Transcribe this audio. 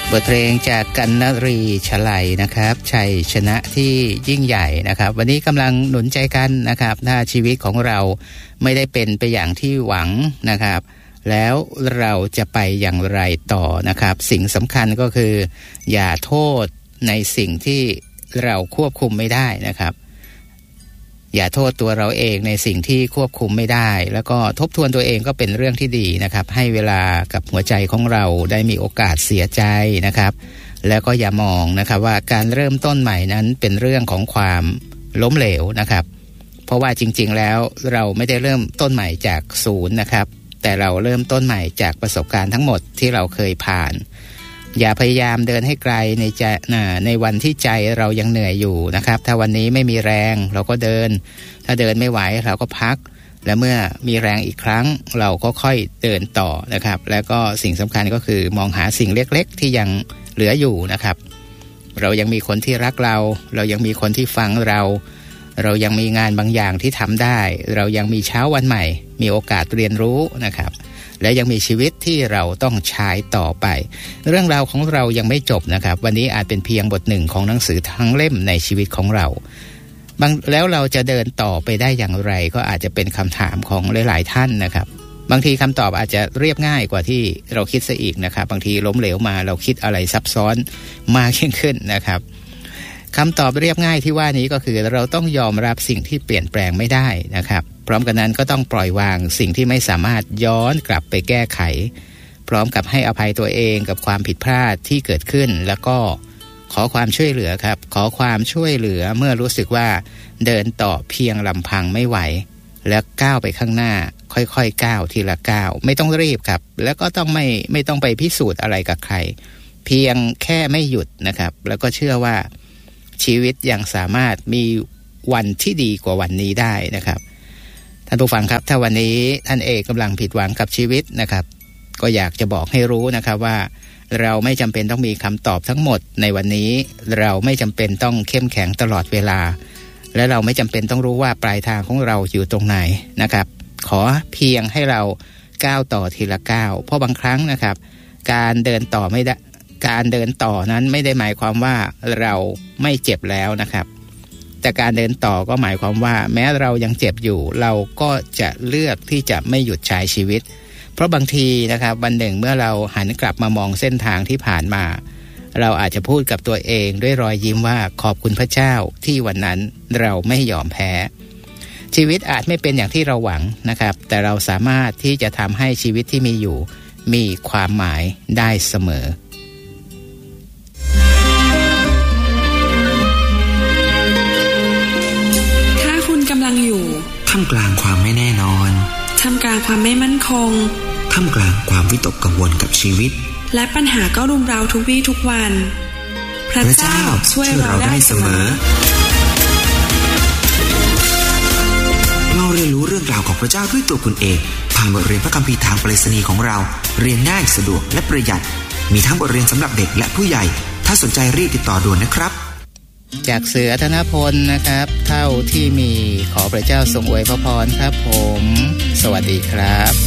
บทเพลงจากกนนรีฉไลนะครับชัยชนะที่ยิ่งใหญ่นะครับวันนี้กำลังหนุนใจกันนะครับถ้าชีวิตของเราไม่ได้เป็นไปอย่างที่หวังนะครับแล้วเราจะไปอย่างไรต่อนะครับสิ่งสำคัญก็คืออย่าโทษในสิ่งที่เราควบคุมไม่ได้นะครับอย่าโทษตัวเราเองในสิ่งที่ควบคุมไม่ได้แล้วก็ทบทวนตัวเองก็เป็นเรื่องที่ดีนะครับให้เวลากับหัวใจของเราได้มีโอกาสเสียใจนะครับแล้วก็อย่ามองนะครับว่าการเริ่มต้นใหม่นั้นเป็นเรื่องของความล้มเหลวนะครับเพราะว่าจริงๆแล้วเราไม่ได้เริ่มต้นใหม่จากศูนย์นะครับแต่เราเริ่มต้นใหม่จากประสบการณ์ทั้งหมดที่เราเคยผ่านอย่าพยายามเดินให้ไกลในวันที่ใจเรายังเหนื่อยอยู่นะครับถ้าวันนี้ไม่มีแรงเราก็เดินถ้าเดินไม่ไหวเราก็พักและเมื่อมีแรงอีกครั้งเราก็ค่อยเดินต่อนะครับแล้วก็สิ่งสำคัญก็คือมองหาสิ่งเล็กๆที่ยังเหลืออยู่นะครับเรายังมีคนที่รักเรายังมีคนที่ฟังเรายังมีงานบางอย่างที่ทำได้เรายังมีเช้าวันใหม่มีโอกาสเรียนรู้นะครับและยังมีชีวิตที่เราต้องใช้ต่อไปเรื่องราวของเรายังไม่จบนะครับวันนี้อาจเป็นเพียงบทหนึ่งของหนังสือทั้งเล่มในชีวิตของเราแล้วเราจะเดินต่อไปได้อย่างไรก็อาจจะเป็นคำถามของหลายๆท่านนะครับบางทีคำตอบอาจจะเรียบง่ายกว่าที่เราคิดซะอีกนะครับบางทีล้มเหลวมาเราคิดอะไรซับซ้อนมากยิ่งขึ้นนะครับคำตอบเรียบง่ายที่ว่านี้ก็คือเราต้องยอมรับสิ่งที่เปลี่ยนแปลงไม่ได้นะครับพร้อมกันนั้นก็ต้องปล่อยวางสิ่งที่ไม่สามารถย้อนกลับไปแก้ไขพร้อมกับให้อภัยตัวเองกับความผิดพลาดที่เกิดขึ้นแล้วก็ขอความช่วยเหลือครับขอความช่วยเหลือเมื่อรู้สึกว่าเดินต่อเพียงลำพังไม่ไหวแล้วก้าวไปข้างหน้าค่อยๆก้าวทีละก้าวไม่ต้องรีบครับแล้วก็ต้องไม่ต้องไปพิสูจน์อะไรกับใครเพียงแค่ไม่หยุดนะครับแล้วก็เชื่อว่าชีวิตยังสามารถมีวันที่ดีกว่าวันนี้ได้นะครับท่านผู้ฟังครับถ้าวันนี้ท่านเอกกำลังผิดหวังกับชีวิตนะครับก็อยากจะบอกให้รู้นะครับว่าเราไม่จำเป็นต้องมีคำตอบทั้งหมดในวันนี้เราไม่จำเป็นต้องเข้มแข็งตลอดเวลาและเราไม่จำเป็นต้องรู้ว่าปลายทางของเราอยู่ตรงไหนนะครับขอเพียงให้เราก้าวต่อทีละก้าวเพราะบางครั้งนะครับการเดินต่อนั้นไม่ได้หมายความว่าเราไม่เจ็บแล้วนะครับแต่การเดินต่อก็หมายความว่าแม้เรายังเจ็บอยู่เราก็จะเลือกที่จะไม่หยุดใช้ชีวิตเพราะบางทีนะครับวันหนึ่งเมื่อเราหันกลับมามองเส้นทางที่ผ่านมาเราอาจจะพูดกับตัวเองด้วยรอยยิ้มว่าขอบคุณพระเจ้าที่วันนั้นเราไม่ยอมแพ้ชีวิตอาจไม่เป็นอย่างที่เราหวังนะครับแต่เราสามารถที่จะทำให้ชีวิตที่มีอยู่มีความหมายได้เสมอกำลังอยู่ท่ามกลางความไม่แน่นอนท่ามกลางความไม่มั่นคงท่ามกลางความวิตกกังวลกับชีวิตและปัญหาก็รุมเร้าทุกวี่ทุกวันพระเจ้าช่วยเราได้เสมอเราเรียนรู้เรื่องราวของพระเจ้าด้วยตัวคุณเองผ่านบทเรียนพระคัมภีร์ทางไปรษณีย์ของเราเรียนง่ายสะดวกและประหยัดมีทั้งบทเรียนสำหรับเด็กและผู้ใหญ่ถ้าสนใจรีบติดต่อด่วนนะครับจากเสือธนพลนะครับเท่าที่มีขอพระเจ้าทรงอวยพรครับผมสวัสดีครับ